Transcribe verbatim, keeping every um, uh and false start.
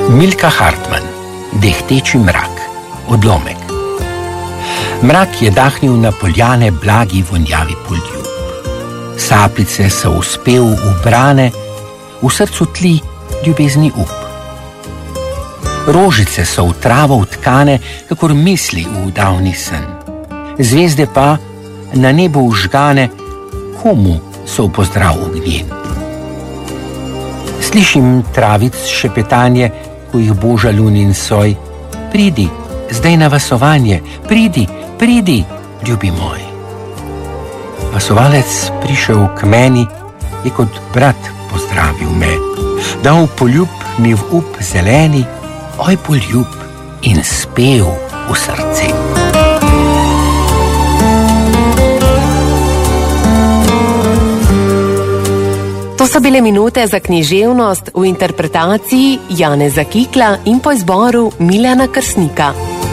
Milka Hartmann, Dehteči mrak, odlomek. Mrak je dahnil na poljane blagi vonjavi poljub. Sapice so uspel ubrane, v srcu tli ljubezni up. Rožice so v travo vtkane, kakor misli v davni sen. Zvezde pa na nebu vžgane, komu so v pozdrav ognjen. Slišim travic šepetanje, ko jih boža lunin soj. Pridi, zdaj na vasovanje, pridi, pridi, ljubi moj. Vasovalec prišel k meni, je kot brat pozdravil me. Dal poljub mi v up zeleni, oj poljub, in spev v srce. To so bile minute za književnost v interpretaciji Janeza Kikla in po izboru Milana Krsnika.